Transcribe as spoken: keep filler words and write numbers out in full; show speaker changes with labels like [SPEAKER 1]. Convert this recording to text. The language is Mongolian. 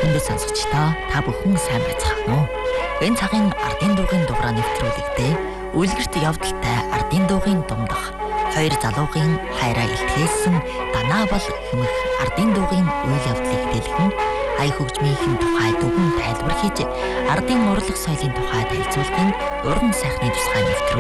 [SPEAKER 1] хүндэт сонсогчдоо та бүхэн сайн байцгаана уу? Энэ цагийн ардын дуугийн дугаараа нэвтрүүлэгтээ үлгэрт явдалтай ардын дуугийн думдах хоёр залуугийн хайраа илтгэсэн данаа бол хэмэх ардын дуугийн үйл явдлыг дэлгэн ая хөгжмийн тухай дүгэн тайлбар хийж ардын урлаг соёлын тухай танилцуулгын уран сайхны тусгай нэвтрүүлэг